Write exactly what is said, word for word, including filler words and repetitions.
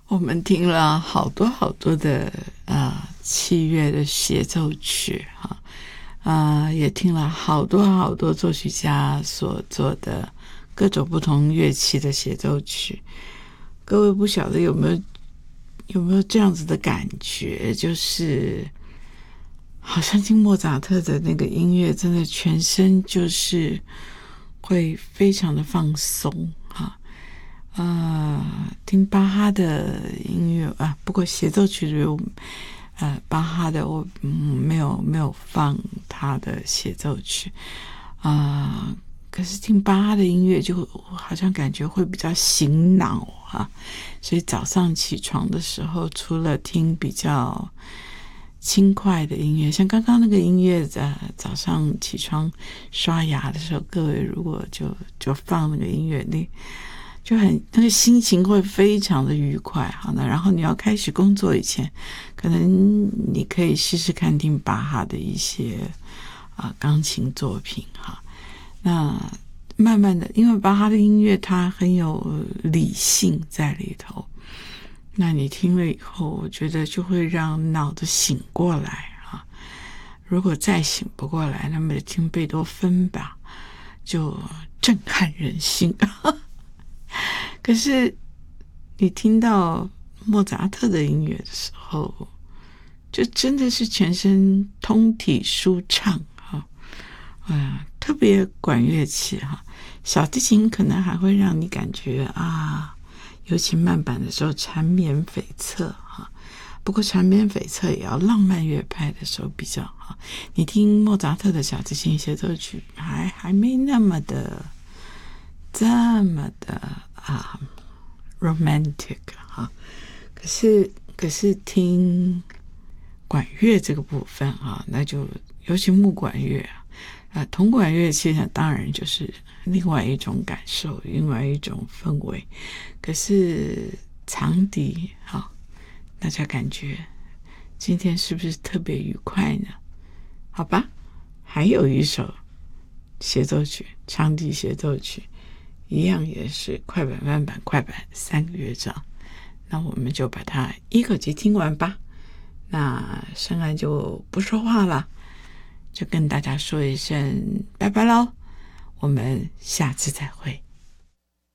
我们听了好多好多的呃器乐的协奏曲哈，啊、呃，也听了好多好多作曲家所做的各种不同乐器的协奏曲。各位不晓得有没有有没有这样子的感觉，就是好像听莫扎特的那个音乐，真的全身就是会非常的放松哈。呃，听巴哈的音乐啊，不过协奏曲里有呃巴哈的我嗯没有没有放他的协奏曲啊、呃，可是听巴哈的音乐就好像感觉会比较醒脑啊，所以早上起床的时候，除了听比较轻快的音乐，像刚刚那个音乐在早上起床刷牙的时候，各位如果就就放那个音乐，那就很那个心情会非常的愉快。好，那然后你要开始工作以前，可能你可以试试看听巴哈的一些啊钢琴作品哈。那慢慢的，因为巴哈的音乐它很有理性在里头，那你听了以后，我觉得就会让脑子醒过来啊。如果再醒不过来，那么听贝多芬吧，就震撼人心。可是你听到莫扎特的音乐的时候，就真的是全身通体舒畅哈。啊，特别管乐器哈，小提琴可能还会让你感觉啊，尤其慢板的时候缠绵悱恻哈。不过缠绵悱恻也要浪漫乐派的时候比较好。你听莫扎特的小提琴协奏曲，还还没那么的这么的啊 romantic 哈。可是可是听管乐这个部分啊，那就尤其木管乐啊。啊，铜管乐器呢，当然就是另外一种感受，另外一种氛围。可是长笛，好，大家感觉今天是不是特别愉快呢？好吧，还有一首协奏曲，长笛协奏曲，一样也是快板、慢板、快板三个乐章。那我们就把它一口气听完吧。那圣安就不说话了。就跟大家说一声拜拜喽，我们下次再会。